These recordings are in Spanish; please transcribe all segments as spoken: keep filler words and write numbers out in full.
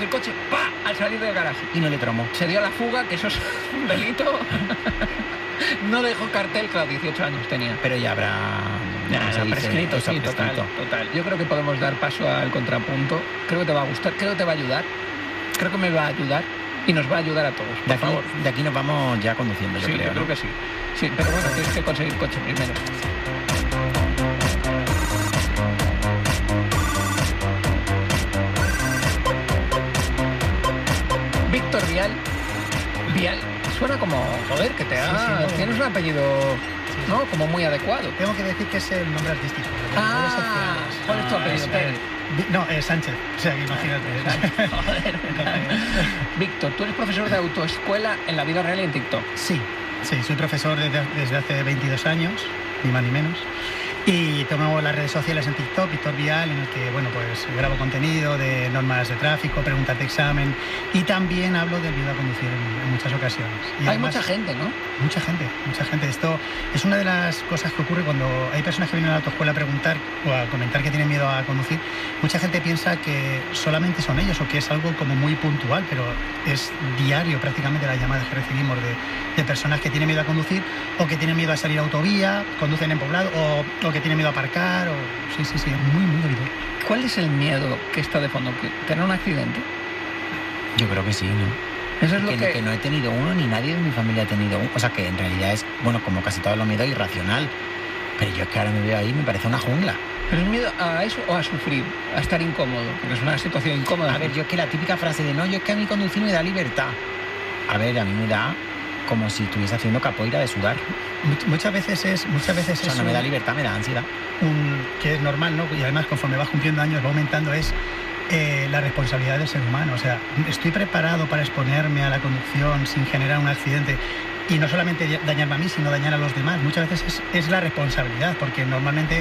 coge el coche, ¡pa!, al salir del garaje. Y no le tromó. Se dio a la fuga, que eso es un delito. No dejó cartel, claro, dieciocho años tenía. Pero ya habrá... Ya, se dice, prescrito, está sí, total, prescrito. total. Yo creo que podemos dar paso al contrapunto. Creo que te va a gustar, creo que te va a ayudar. Creo que me va a ayudar y nos va a ayudar a todos, por De aquí, favor. de aquí nos vamos ya conduciendo, yo Sí, creo. yo creo ¿no? que sí. Sí, pero bueno, tienes que conseguir coche primero. Víctor Vial. Vial. Suena como, joder, que te ha... Sí, sí, no. Tienes un apellido, ¿no? Como muy adecuado. Tengo que decir que es el nombre artístico. Ah, ¿cuál es tu apellido? es, Pérez. eh, No, es Sánchez. O sea, que imagínate. Joder. Víctor, tú eres profesor de autoescuela en la vida real y en TikTok. Sí, sí, soy profesor desde, desde hace veintidós años, ni más ni menos. Y tomo las redes sociales en TikTok, Víctor Vial, en el que, bueno, pues grabo contenido de normas de tráfico, preguntas de examen, y también hablo del miedo a conducir en, en muchas ocasiones. Y Hay además, mucha gente, ¿no? Mucha gente, mucha gente. Esto es una de las cosas que ocurre cuando hay personas que vienen a la autoescuela a preguntar o a comentar que tienen miedo a conducir. Mucha gente piensa que solamente son ellos o que es algo como muy puntual, pero es diario prácticamente las llamadas que recibimos de, de personas que tienen miedo a conducir o que tienen miedo a salir a autovía, conducen en poblado o, o que tienen miedo a aparcar. O... Sí, sí, sí, es muy, muy habitual. ¿Cuál es el miedo que está de fondo? ¿Que- ¿Tener un accidente? Yo creo que sí, ¿no? Eso es lo que, que... que no he tenido uno, ni nadie de mi familia ha tenido uno. O sea, que en realidad es, bueno, como casi todos los miedos, irracional. Pero yo es que ahora me veo ahí y me parece una jungla. ¿Pero es miedo a eso o a sufrir? A estar incómodo, porque es una situación incómoda. A ver, yo es que la típica frase de no, yo es que a mí conducir me da libertad. A ver, a mí me da como si estuviese haciendo capoeira de sudar. Much- Muchas veces es, muchas veces O sea, es no me un- da libertad, me da ansiedad. un, que es normal, ¿no? Y además conforme vas cumpliendo años va aumentando, es eh, la responsabilidad del ser humano. O sea, estoy preparado para exponerme a la conducción sin generar un accidente y no solamente dañarme a mí, sino dañar a los demás. Muchas veces es, es la responsabilidad, porque normalmente,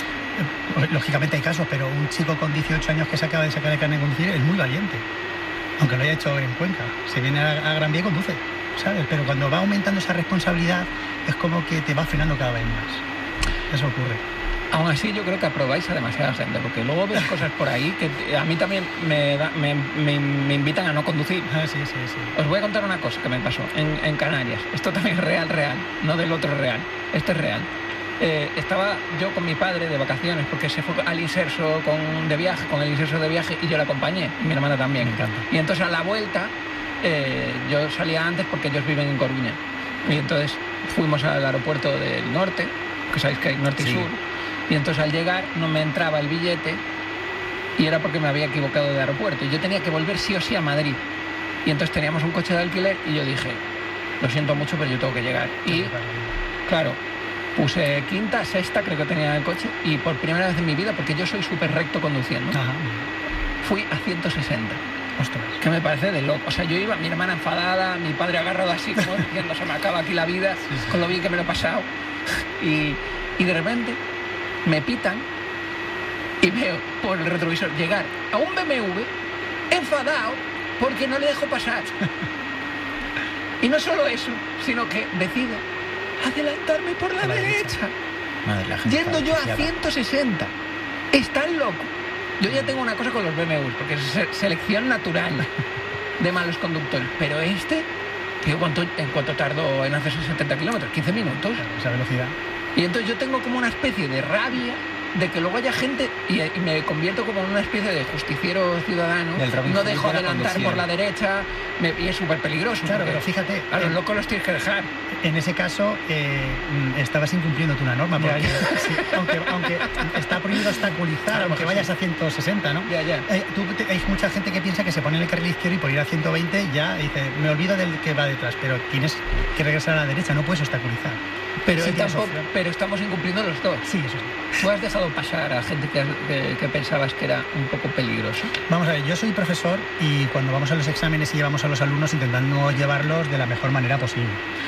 eh, lógicamente hay casos, pero un chico con dieciocho años que se acaba de sacar el carnet de conducir es muy valiente, aunque lo haya hecho en Cuenca. Se viene a, a Gran Vía y conduce, ¿sabes? Pero cuando va aumentando esa responsabilidad es como que te va frenando cada vez más. Eso ocurre. Aún así, yo creo que aprobáis a demasiada gente, porque luego ves cosas por ahí que te- a mí también me, da- me, me- me invitan a no conducir. Ah, sí, sí, sí. Os voy a contar una cosa que me pasó en, en Canarias. Esto también es real, real, no del otro real. Esto es real. Eh, estaba yo con mi padre de vacaciones porque se fue al Inserso con, de viaje, con el Inserso de viaje y yo le acompañé, y mi hermana también. Me encanta. Y entonces a la vuelta eh, yo salía antes porque ellos viven en Coruña. Y entonces fuimos al aeropuerto del norte, que sabéis que hay norte y Sí. sur. Y entonces al llegar no me entraba el billete y era porque me había equivocado de aeropuerto. Y yo tenía que volver sí o sí a Madrid. Y entonces teníamos un coche de alquiler y yo dije, lo siento mucho, pero yo tengo que llegar. Y claro, puse quinta, sexta, creo que tenía en el coche, y por primera vez en mi vida, porque yo soy súper recto conduciendo, Ajá. fui a ciento sesenta. Ostras. Que me parece de loco. O sea, yo iba, mi hermana enfadada, mi padre agarrado así, como diciendo, se me acaba aquí la vida, Sí, sí. con lo bien que me lo he pasado. Y, y de repente me pitan y veo por el retrovisor llegar a un B M W enfadado porque no le dejo pasar. Y no solo eso, sino que decide adelantarme por la, Por la derecha, derecha. Madre, la gente yendo está yo a desquiciada. ciento sesenta. Están loco. Yo ya tengo una cosa con los B M Ws, porque es se- selección natural de malos conductores. Pero este, tío, ¿cuánto, ¿en cuánto tardó en hacerse setenta kilómetros? ¿quince minutos? Esa velocidad. Y entonces yo tengo como una especie de rabia de que luego haya gente y, y me convierto como en una especie de justiciero ciudadano. Del Robin No Hood dejo de la adelantar conducción. por la derecha me- y es súper peligroso. Claro, porque pero fíjate, a los en- locos los tienes que dejar. En ese caso, eh, mm, estabas incumpliendo tú una norma, porque Ya, sí, aunque, aunque está prohibido obstaculizar, Claro, aunque sí. vayas a ciento sesenta, ¿no? Ya, ya. Eh, tú te- hay mucha gente que piensa que se pone en el carril izquierdo y por ir a ciento veinte ya dice, me olvido del que va detrás, pero tienes que regresar a la derecha, no puedes obstaculizar. Pero, Sí él tienes tampoco- opción. pero estamos incumpliendo los dos. Sí, eso sí. Tú has dejado pasar a gente que, que- que pensabas que era un poco peligroso. Vamos a ver, yo soy profesor y cuando vamos a los exámenes y llevamos a los alumnos intentando llevarlos de la mejor manera posible.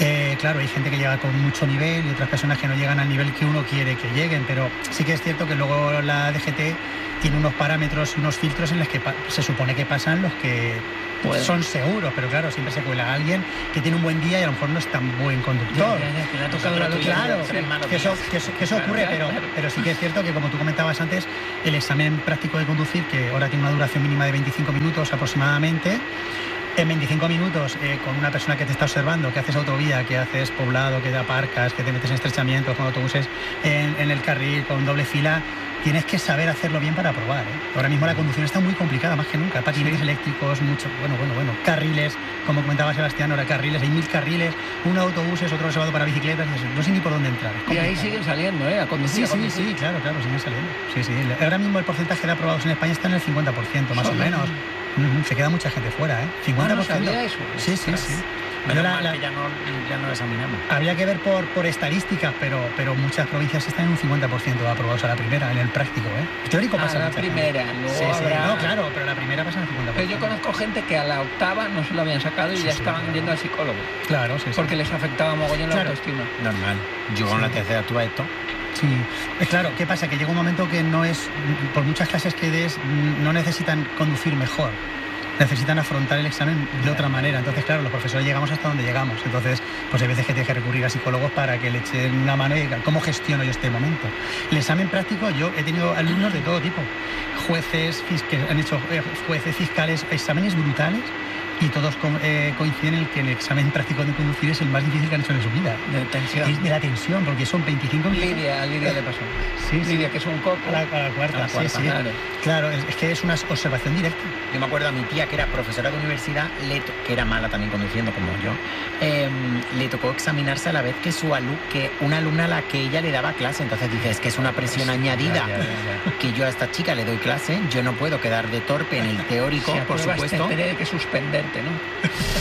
Eh, claro, hay gente que llega con mucho nivel y otras personas que no llegan al nivel que uno quiere que lleguen, pero sí que es cierto que luego la D G T tiene unos parámetros y unos filtros en los que se supone que pasan los que pues son seguros, pero claro, siempre se cuela a alguien que tiene un buen día y a lo mejor no es tan buen conductor. Ya, ya, ya, que le ha tocado la lotería. Claro, que eso, que eso, que eso ocurre, pero, pero sí que es cierto que, como tú comentabas antes, el examen práctico de conducir, que ahora tiene una duración mínima de veinticinco minutos aproximadamente, en veinticinco minutos, eh, con una persona que te está observando, que haces autovía, que haces poblado, que te aparcas, que te metes en estrechamientos con autobuses en, en el carril, con doble fila, tienes que saber hacerlo bien para probar, ¿eh? Ahora mismo la conducción está muy complicada, más que nunca. Patinetes sí. eléctricos, mucho, bueno, bueno, bueno, carriles, como comentaba Sebastián, ahora carriles, hay mil carriles, uno autobuses, otro reservado para bicicletas, no sé ni por dónde entrar. Y ahí siguen saliendo, ¿eh? A conducir. Sí, sí, sí, claro, claro, siguen saliendo. Sí, sí. Ahora mismo el porcentaje de aprobados en España está en el cincuenta por ciento, más o menos. Uh-huh. Se queda mucha gente fuera, ¿eh? cincuenta por ciento. Ah, ¿no sabía eso? Sí, sí, sí. Menos la, mal la, que ya no, ya no examinamos. Habría que ver por, por estadísticas, pero, pero muchas provincias están en un cincuenta por ciento de aprobados a la primera, en el práctico, ¿eh? El teórico ah, pasa a la primera, gente. luego sí, habrá... sí, no, claro, pero la primera pasa en el cincuenta por ciento. Pero yo conozco gente que a la octava no se lo habían sacado y sí, ya sí, estaban claro. yendo al psicólogo. Claro, sí, sí. Porque les afectaba mogollón la claro. autoestima. Normal. Yo con sí. la tercera tuve esto. Sí, es claro, ¿qué pasa? Que llega un momento que no es, por muchas clases que des, no necesitan conducir mejor. Necesitan afrontar el examen de otra manera. Entonces, claro, los profesores llegamos hasta donde llegamos. Entonces, pues hay veces que tienes que recurrir a psicólogos para que le echen una mano y digan, ¿cómo gestiono yo este momento? El examen práctico, yo he tenido alumnos de todo tipo. Jueces, que han hecho jueces, fiscales, exámenes brutales. Y todos co eh, coinciden en que el examen práctico de conducir es el más difícil que han hecho en su vida. De tensión. Es de la tensión, porque son veinticinco minutos. Lidia, a Lidia le pasó. Sí, Lidia, sí. que es un coco. A la, a la cuarta, a la cuarta sí, sí. Claro, claro es, es que es una observación directa. Yo me acuerdo a mi tía, que era profesora de universidad, le que era mala también conduciendo, como yo, eh, le tocó examinarse a la vez que su alumna, que una alumna a la que ella le daba clase. Entonces dice, es que es una presión sí, añadida, ya, ya, ya. que yo a esta chica le doy clase, yo no puedo quedar de torpe en el teórico, si por supuesto. Tendré que suspenderte, ¿no?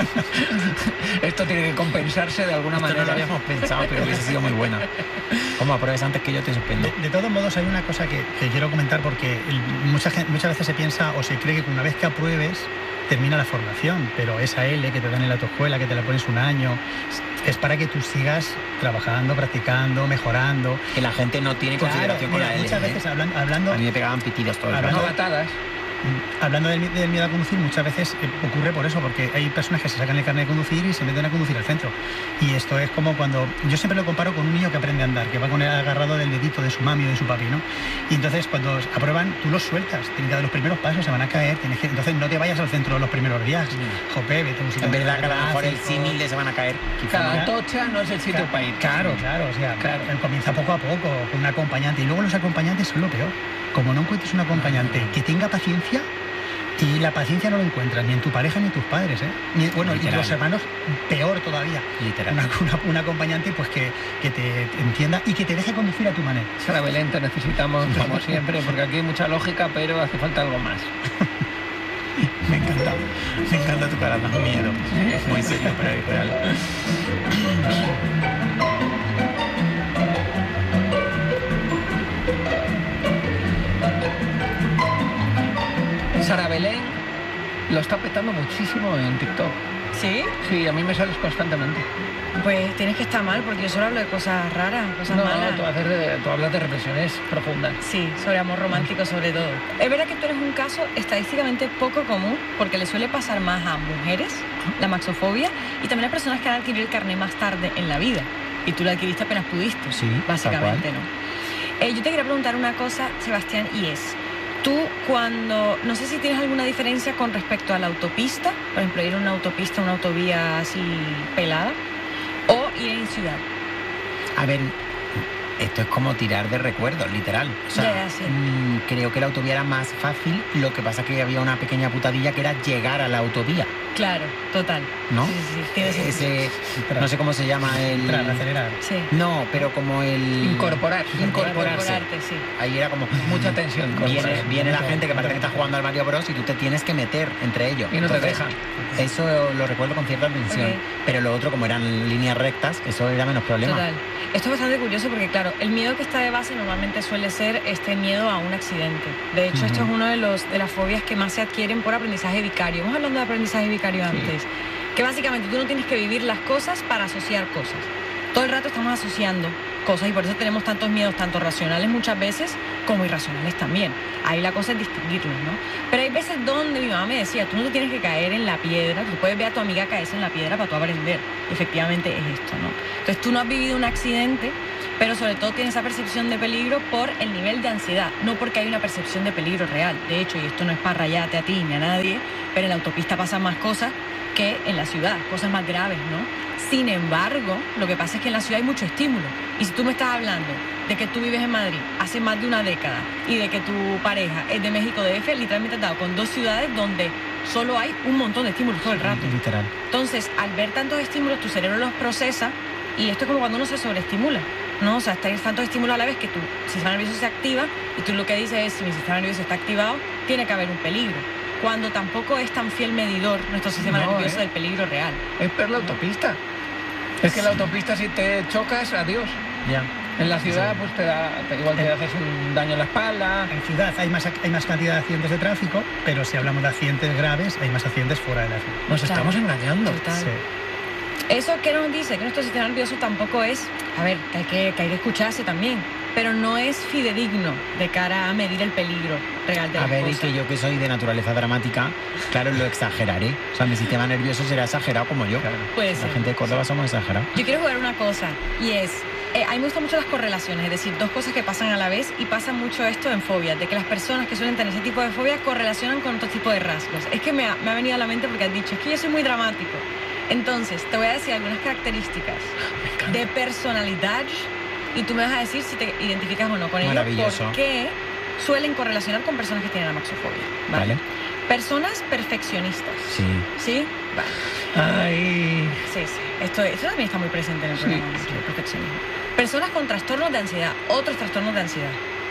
Esto tiene que compensarse de alguna Esto manera. No lo habíamos pensado, pero hubiese sido muy buena. Como apruebes antes que yo te suspendo. De, de todos modos, hay una cosa que, que quiero comentar, porque el, mucha gente, muchas veces se piensa o se cree que una vez que apruebes termina la formación, pero esa L que te dan en la autoescuela, que te la pones un año, es para que tú sigas trabajando, practicando, mejorando. Que la gente no tiene claro, consideración mira, con la L. Muchas veces hablando, hablando... A mí me pegaban pitidos todo el rato. No batadas. Hablando del, del miedo a conducir, muchas veces ocurre por eso, porque hay personas que se sacan el carnet de conducir y se meten a conducir al centro. Y esto es como cuando... Yo siempre lo comparo con un niño que aprende a andar, que va con el agarrado del dedito de su mami o de su papi, ¿no? Y entonces cuando aprueban, tú los sueltas, tienen que dar los primeros pasos, se van a caer, tienes que... Entonces no te vayas al centro los primeros días. Mm. Jope, vete a un sitio... En verdad, que a lo mejor el símil de se van a caer. Cada tocha no es el sitio para ir. Claro, claro, o sea, claro. Comienza poco a poco, con un acompañante. Y luego los acompañantes son lo peor. Como no encuentres un acompañante que tenga paciencia... Y la paciencia no lo encuentras ni en tu pareja ni en tus padres, ¿eh? Ni, bueno, literal. Y los hermanos, peor todavía. Literal. Una, una, un acompañante pues que, que te entienda y que te deje conducir a tu manera. Sara Belén, te necesitamos como siempre, porque aquí hay mucha lógica, pero hace falta algo más. Me encanta, me encanta tu cara, más miedo. Muy serio, pero es real. Sara Belén lo está petando muchísimo en TikTok. ¿Sí? Sí, a mí me sales constantemente. Pues tienes que estar mal, porque yo solo hablo de cosas raras, cosas no, malas. No, tú, haces de, tú hablas de reflexiones profundas. Sí, sobre amor romántico sobre todo. Es verdad que tú eres un caso estadísticamente poco común, porque le suele pasar más a mujeres, la maxofobia, y también a personas que han adquirido el carné más tarde en la vida. Y tú lo adquiriste apenas pudiste, sí, básicamente, ¿no? Eh, yo te quería preguntar una cosa, Sebastián, y es... Tú cuando, no sé si tienes alguna diferencia con respecto a la autopista, por ejemplo, ir a una autopista, una autovía así pelada, o ir en ciudad. A ver, esto es como tirar de recuerdos, literal. O sea, ya, ya, sí. mmm, creo que la autovía era más fácil, lo que pasa es que había una pequeña putadilla que era llegar a la autovía. Claro, total. ¿No? Sí, sí, sí. Tiene Ese, no sé cómo se llama el... Entrar, acelerar. Sí. No, pero como el... Incorporar. Incorporarse. Incorporarte, sí. Ahí era como... Mucha tensión. Viene, viene la gente que parece que está jugando al Mario Bros y tú te tienes que meter entre ellos. Y no Entonces, te dejan. Eso lo recuerdo con cierta tensión. Okay. Pero lo otro, como eran líneas rectas, eso era menos problema. Total. Esto es bastante curioso porque, claro, el miedo que está de base normalmente suele ser este miedo a un accidente. De hecho, uh-huh. esto es uno de, los, de las fobias que más se adquieren por aprendizaje vicario. Hemos hablado de aprendizaje vicario antes. Sí. que básicamente tú no tienes que vivir las cosas para asociar cosas. Todo el rato estamos asociando cosas y por eso tenemos tantos miedos, tanto racionales muchas veces como irracionales también. Ahí la cosa es distinguirlos, ¿no? Pero hay veces donde mi mamá me decía, tú no te tienes que caer en la piedra, tú puedes ver a tu amiga caerse en la piedra para tú aprender. Y efectivamente es esto, ¿no? Entonces tú no has vivido un accidente, pero sobre todo tienes esa percepción de peligro por el nivel de ansiedad, no porque hay una percepción de peligro real. De hecho, y esto no es para rayarte a ti ni a nadie, pero en la autopista pasan más cosas que en la ciudad, cosas más graves, ¿no? Sin embargo, lo que pasa es que en la ciudad hay mucho estímulo. Y si tú me estás hablando de que tú vives en Madrid hace más de una década y de que tu pareja es de México D F, literalmente has dado con dos ciudades donde solo hay un montón de estímulos todo el rato. Literal. Entonces, al ver tantos estímulos, tu cerebro los procesa y esto es como cuando uno se sobreestimula, ¿no? O sea, hay tantos estímulos a la vez que tu sistema nervioso se activa y tú lo que dices es, si mi sistema nervioso está activado, tiene que haber un peligro. Cuando tampoco es tan fiel medidor nuestro sistema No, nervioso ¿eh? del peligro real. Es por la autopista. Es que en la autopista si te chocas, adiós. Ya. En la ciudad, pues te da, te, igual te haces un daño en la espalda. En ciudad hay más, hay más cantidad de accidentes de tráfico, pero si hablamos de accidentes graves, hay más accidentes fuera de la ciudad. Nos Claro. estamos engañando. Total. Sí. Eso que nos dice que nuestro sistema nervioso tampoco es, a ver, que hay que, que hay que escucharse también, pero no es fidedigno de cara a medir el peligro real de A las ver, y cosas. que yo que soy de naturaleza dramática, claro, lo exageraré. O sea, mi sistema nervioso será exagerado como yo. Claro. Puede La ser. gente de Córdoba somos exagerados. Yo quiero jugar una cosa, y es, eh, a mí me gustan mucho las correlaciones, es decir, dos cosas que pasan a la vez, y pasa mucho esto en fobias, de que las personas que suelen tener ese tipo de fobia correlacionan con otro tipo de rasgos. Es que me ha, me ha venido a la mente porque has dicho, es que yo soy muy dramático. Entonces, te voy a decir algunas características de personalidad y tú me vas a decir si te identificas o no con ello, Maravilloso. porque suelen correlacionar con personas que tienen amaxofobia. ¿Vale? Vale. Personas perfeccionistas. Sí. ¿Sí? Vale. Ay. Sí, sí. Esto, esto también está muy presente en el Sí, programa, sí. el perfeccionismo. Personas con trastornos de ansiedad, otros trastornos de ansiedad.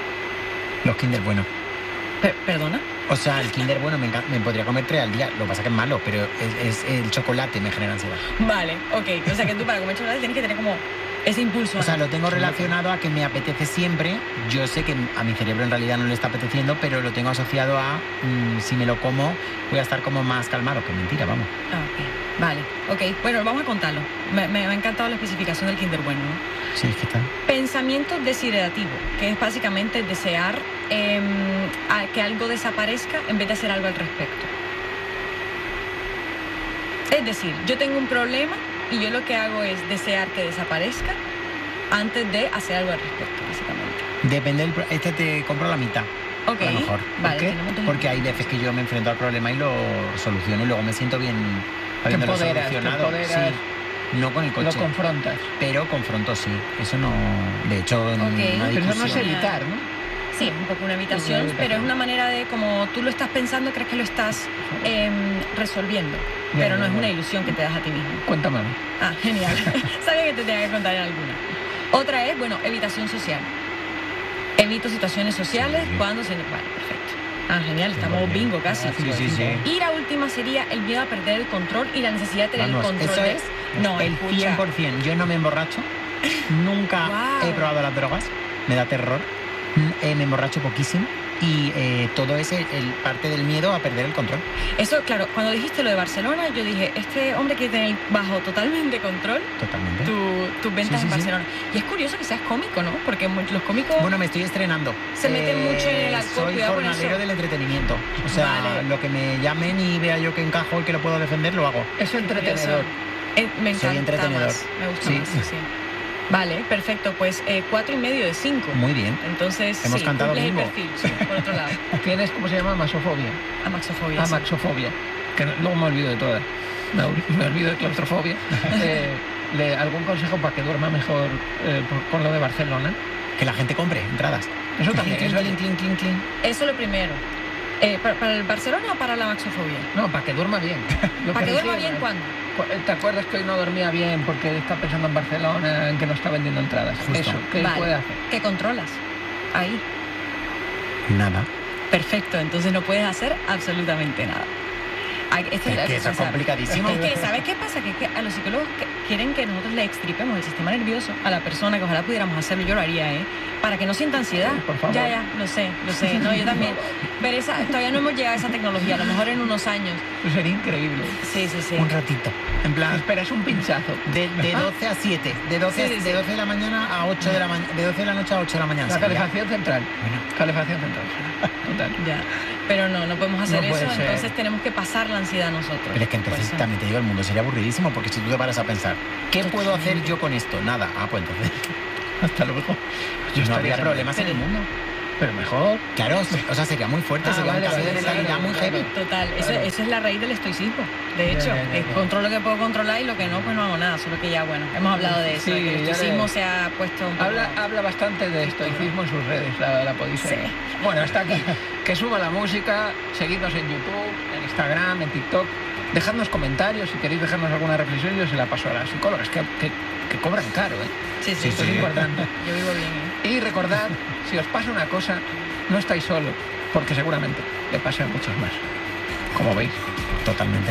Los Kinder bueno. Per- ¿Perdona? O sea, el Kinder bueno me, enca- me podría comer tres al día. Lo que pasa que es malo, pero es, es el chocolate me genera ansiedad. Vale, ok. O sea que tú para comer chocolate tienes que tener como ese impulso. O sea, ¿no? lo tengo relacionado a que me apetece siempre. Yo sé que a mi cerebro en realidad no le está apeteciendo, pero lo tengo asociado a mm, si me lo como voy a estar como más calmado. Que mentira, vamos. Ah, ok. Vale, ok. Bueno, vamos a contarlo. Me, me- me ha encantado la especificación del Kinder bueno, ¿no? Sí, es que está. Pensamiento desiderativo, que es básicamente desear em, a que algo desaparezca en vez de hacer algo al respecto. Es decir, yo tengo un problema y yo lo que hago es desear que desaparezca antes de hacer algo al respecto, básicamente. Depende del. pro- Este te compro la mitad. Ok, A lo mejor. vale, ¿Por qué? tenemos un- Porque hay veces que yo me enfrento al problema y lo soluciono y luego me siento bien habiéndolo empoderas, te solucionado. empoderas. Sí, no con el coche, Lo confrontas. pero confronto sí. Eso no. De hecho, en Ok. una Pero eso no es discusión- evitar, ¿no? Sí, es un poco una Una habitación, habitación. pero es una manera de, como tú lo estás pensando, crees que lo estás em, resolviendo, Ya, pero ya, no es ya. una ilusión que te das a ti mismo. Cuéntame. Ah, genial. Sabía que te tenía que contar en alguna. Otra es, bueno, evitación social. Evito situaciones sociales Sí. cuando se... Vale, perfecto. Ah, genial, estamos Muy bien. bingo casi. Ah, Sí, sí, sí. Y la última sería el miedo a perder el control y la necesidad de tener Vamos, el control. eso de- es No, el escucha. cien por ciento. Yo no me emborracho. Nunca Guau. he probado las drogas. Me da terror. Mm, eh, me emborracho poquísimo. Y eh, todo es el, el parte del miedo a perder el control. Eso, claro, cuando dijiste lo de Barcelona, yo dije, este hombre quiere tener bajo totalmente control Totalmente. tu- tus ventas Sí, en sí, sí. Barcelona. Y es curioso que seas cómico, ¿no? Porque mu- los cómicos... Bueno, me estoy estrenando. Se meten mucho en el alcohol, Soy cuidado con jornalero eso. del entretenimiento. O sea, Vale. lo que me llamen y vea yo que encajo y que lo puedo defender, lo hago. Es entretenedor. Eh, me encanta Soy entretenedor. más, me gusta Sí. más, sí, sí. Vale, perfecto, pues eh, cuatro y medio de cinco. Muy bien. Entonces, Hemos sí, cantado cumples el bingo. perfil, sí, por otro lado. Tienes, ¿cómo se llama? Masofobia. Amaxofobia. sí. Amaxofobia. Que no- luego me olvido de todas. Me, ol- me olvido de claustrofobia. Eh, le- ¿Algún consejo para que duerma mejor eh, por- con lo de Barcelona? Que la gente compre entradas. Eso también. Clink, Eso, clink, clink, clink, clink. Eso lo primero. Eh, ¿para, para el Barcelona o para la amaxofobia? no, para que duerma bien. Lo ¿Para que duerma decía, bien cuándo? ¿Te acuerdas que hoy no dormía bien porque está pensando en Barcelona, en que no está vendiendo entradas? Justo. Eso, ¿qué Vale. puede hacer? ¿Qué controlas? Ahí. Nada. Perfecto, entonces no puedes hacer absolutamente nada. Hay- esta Es la que eso cosa, es ¿sabes? complicadísimo. Es que, ¿sabes qué pasa? Que, es que a los psicólogos que quieren que nosotros le extirpemos el sistema nervioso a la persona, que ojalá pudiéramos hacerlo, yo lo haría, ¿eh? Para que no sienta ansiedad. Ay, por favor. Ya, ya, lo sé, lo sé. No, yo también. Pero esa, todavía no hemos llegado a esa tecnología, a lo mejor en unos años. Eso sería increíble. Sí, sí, sí. Un ratito. En plan, Espera, es un pinchazo. de, de doce a siete. De doce, Sí, sí, sí. de doce de la mañana a ocho de la mañana. De doce de la noche a ocho de la mañana. La sí, ya. calefacción central. Bueno. Calefacción central. Total. Ya. Pero no, no podemos hacer No puede eso, ser. entonces tenemos que pasar la ansiedad nosotros. Pero es que entonces Por eso. también te digo, el mundo sería aburridísimo, porque si tú te paras a pensar, ¿qué puedo hacer yo con esto? Nada. Ah, pues entonces Hasta luego. Yo no estaría habría problemas en el mundo. Pero mejor. Claro, o sea, sería muy fuerte, Ah, sería vale, un cambio de vale, mentalidad claro, muy claro. heavy. Total, eso, Claro. eso es la raíz del estoicismo. De Ya, hecho, ya, ya, eh, ya. controlo lo que puedo controlar y lo que no, pues no hago nada. Solo que ya, bueno, hemos hablado de eso, Sí, de que el ya estoicismo le- se ha puesto un poco... Habla, habla bastante de estoicismo en sus redes, la, la podéis Sí. seguir. Bueno, está aquí. Que suba la música, seguidnos en YouTube, en Instagram, en TikTok. Dejadnos comentarios, si queréis dejarnos alguna reflexión, yo se la paso a las psicólogas, que, que, que cobran caro, ¿eh? Sí, sí, Sí, Esto sí. es importante. Yo vivo bien, ¿eh? Y recordad, si os pasa una cosa, no estáis solos, porque seguramente le pase a muchos más. Como veis. Totalmente.